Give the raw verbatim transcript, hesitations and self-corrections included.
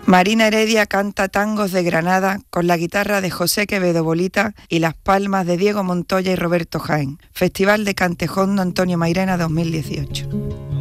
Marina Heredia canta tangos de Granada con la guitarra de José Quevedo Bolita y las palmas de Diego Montoya y Roberto Jaén. Festival de Cantejondo Antonio Mairena dos mil dieciocho.